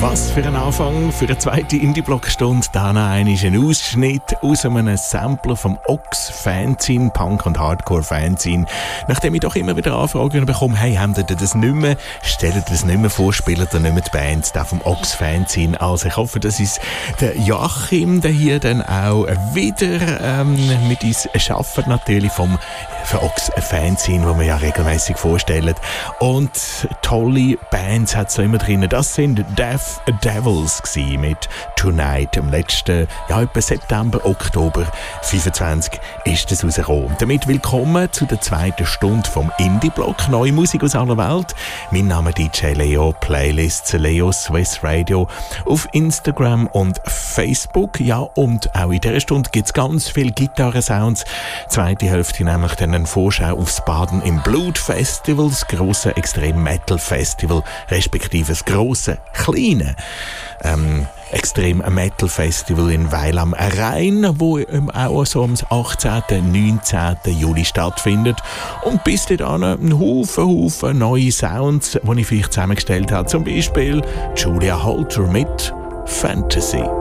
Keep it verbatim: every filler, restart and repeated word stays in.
Was für ein Anfang für eine zweite Indie-Block-Stunde. Dann ist ein Ausschnitt aus einem Sampler vom Ox-Fanzine, Punk- und Hardcore-Fanzine. Nachdem ich doch immer wieder Anfragen bekomme, hey, haben ihr das nicht mehr? Stellt ihr das nicht mehr vor? Spielt ihr nicht mehr die Band, der vom Ox-Fanzine? Also ich hoffe, das ist der Joachim, der hier dann auch wieder ähm, mit uns arbeitet, natürlich vom für Ox-Fanzine, wo wir ja regelmäßig vorstellen. Und tolle Bands hat es immer drin. Das sind Deaf Devils gsi mit Tonight. Im letzten, ja, etwa September, Oktober fünfundzwanzig ist das rausgekommen. Damit willkommen zu der zweiten Stunde vom Indie-Block. Neue Musik aus aller Welt. Mein Name ist D J Leo, Playlists Leo Swiss Radio auf Instagram und Facebook. Ja, und auch in dieser Stunde gibt es ganz viele Gitarre-Sounds. Zweite Hälfte nämlich dann eine Vorschau aufs Baden im Blut Festival, das grosse Extrem Metal Festival, respektive das grosse, kleine ähm, Extrem Metal Festival in Weil am Rhein, wo auch so am achtzehnten und neunzehnten Juli stattfindet. Und bis dahin ein Haufen, Haufen neue Sounds, die ich für euch zusammengestellt habe. Zum Beispiel Julia Holter mit Fantasy.